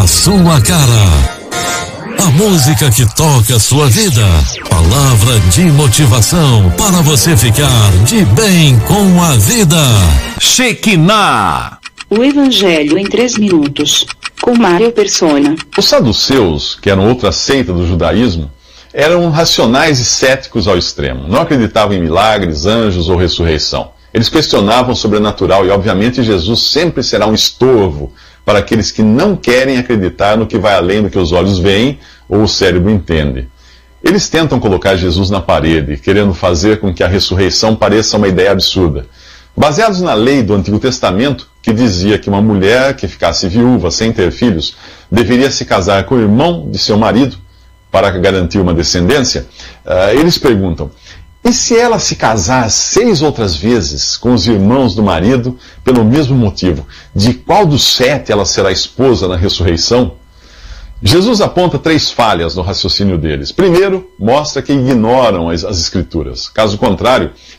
na sua cara. A música que toca a sua vida. Palavra de motivação para você ficar de bem com a vida. Shekinah. O Evangelho em 3 minutos, com Mário Persona. Os saduceus, que eram outra seita do judaísmo, eram racionais e céticos ao extremo. Não acreditavam em milagres, anjos ou ressurreição. Eles questionavam o sobrenatural e, obviamente, Jesus sempre será um estorvo para aqueles que não querem acreditar no que vai além do que os olhos veem ou o cérebro entende. Eles tentam colocar Jesus na parede, querendo fazer com que a ressurreição pareça uma ideia absurda. Baseados na lei do Antigo Testamento, que dizia que uma mulher que ficasse viúva sem ter filhos deveria se casar com o irmão de seu marido para garantir uma descendência, eles perguntam: e se ela se casar 6 outras vezes com os irmãos do marido pelo mesmo motivo, de qual dos 7 ela será esposa na ressurreição? Jesus aponta 3 falhas no raciocínio deles. Primeiro, mostra que ignoram as Escrituras. Caso contrário,